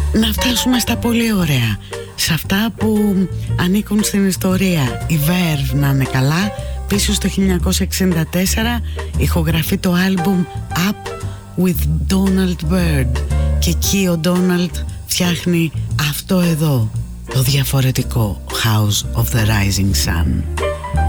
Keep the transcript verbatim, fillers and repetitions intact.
να φτάσουμε στα πολύ ωραία, σε αυτά που ανήκουν στην ιστορία. Η Verve να είναι καλά, πίσω στο χίλια εννιακόσια εξήντα τέσσερα ηχογραφεί το άλμπουμ Up with Donald Byrd και εκεί ο Donald φτιάχνει αυτό εδώ, το διαφορετικό House of the Rising Sun.